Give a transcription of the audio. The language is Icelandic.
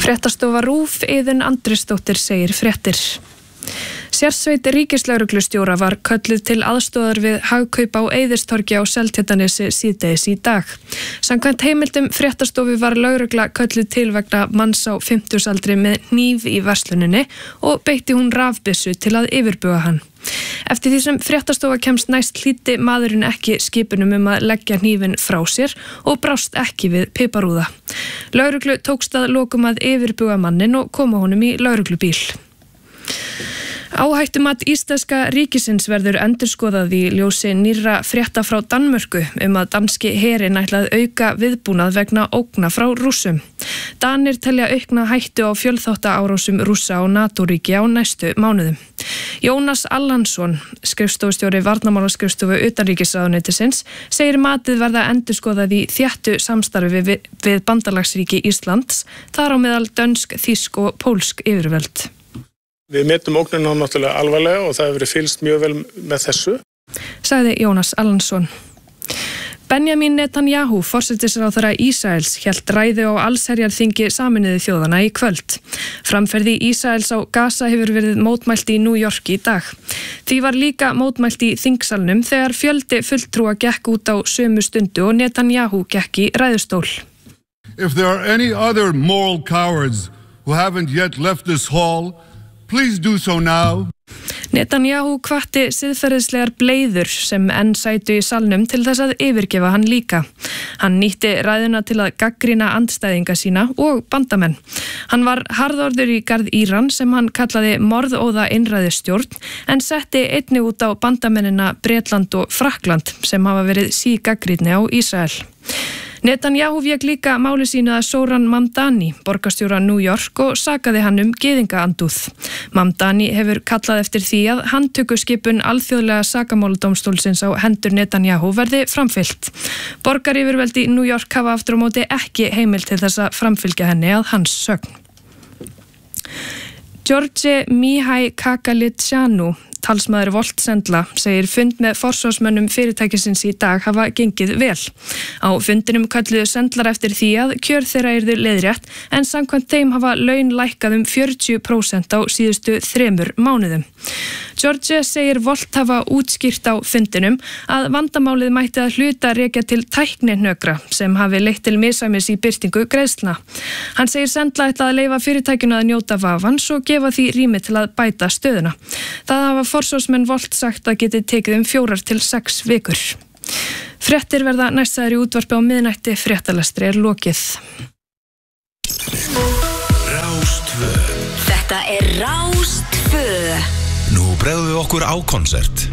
Fréttastofa RÚV Iðunn Andrésdóttir segir fréttir. Sérsveit ríkislögreglustjóra var kölluð til aðstoðar við hagkaup á Eiðistorgi á Seltjarnarnesi síðdegis í dag. Samkvæmt heimildum fréttastofu var lögregla kölluð til vegna manns á 50-aldri með hníf í versluninni og beitti hún rafbyssu til að yfirbuga hann. Eftir því sem fréttastofa kemst næst hlýddi maðurinn ekki skipunum að leggja hnífinn frá sér og brást ekki við piparúða. Lögreglu tókst að lokum að yfirbuga mannin og koma honum í lögreglubíl. Áhættumat íslenska ríkisins verður endurskoðað í ljósi nýrra frétta frá Danmörku að danski herinn ætla að auka viðbúnað vegna ógna frá Rússum. Danir telja aukna hættu á fjölþáttaárásum Rússa á NATO-ríki á næstu mánuðum. Jónas Allansson, skrifstofustjóri varnarmálaskrifstofu utanríkisráðuneytisins, segir matið verða endurskoðað í þéttu samstarfi við bandalagsríki Íslands, þar á meðal dönsk, þýsk og pólsk yfirvöld. Við metum ógnina náttúrulega alvarlega og það hefur verið fylgst mjög vel með þessu, sagði Jónas Allansson. Benjamin Netanyahu, forsætisráðherra Ísraels, hélt ræðu á allsherjarþingi Sameinuðu þjóðanna í kvöld. Framferði Ísraels á Gaza hefur verið mótmælt í New York í dag. Því var líka mótmælt í þingsalnum þegar fjöldi fulltrúa gekk út á sömu stundu og Netanyahu gekk í ræðustól. If there are any other moral cowards who haven't yet left this hall, please do so now. Netanyahu hvatti siðferðislegar bleiður sem enn sætu í salnum til þess að yfirgefa hann líka. Hann nýtti ræðuna til að gagnrýna andstæðinga sína og bandamenn. Hann var harðorður í garð Íran sem hann kallaði morðóða einræðisstjórn en setti einnig út á bandamennina Bretland og Frakkland sem hafa verið sígagnrýnni á Ísrael. Netanyahu vék líka máli sínu að Zohran Mamdani, borgarstjóra New York, og sakaði hann gyðingaandúð. Mamdani hefur kallað eftir því að handtökuskipun alþjóðlega sakamáladómstólsins á hendur Netanyahu verði framfylgt. Borgaryfirvöld í New York hafa aftur á móti ekki heimild til þess að framfylgja henni að hans sögn. George Mihai Kakalitsjanu, talsmaður Volt Sendla, segir fund með forsvarsmönnum fyrirtækisins í dag hafa gengið vel. Á fundinum kölluðu Sendlar eftir því að kjör þeirra yrðu leiðrétt en samkvæmt þeim hafa laun lækkað 40% á síðustu 3 mánuðum. George segir Volt hafa útskýrt á fundinum að vandamálið mætti að hluta rekja til tæknihnökra sem hafi leitt til misræmis í birtingu greiðslna. Hann segir Sendla ætla að leyfa fyrirtækinu að njóta vafans og gefa því rými til að bæta stöðuna. Það hafa forsvarsmenn Volt sagt að geti tekið 4 til 6 vikur. Fréttir verða næstæðar í útvarpi á miðnætti, fréttalestri lokið. Rás 2. Þetta Rás 2. Nú bregðum við okkur á konsert.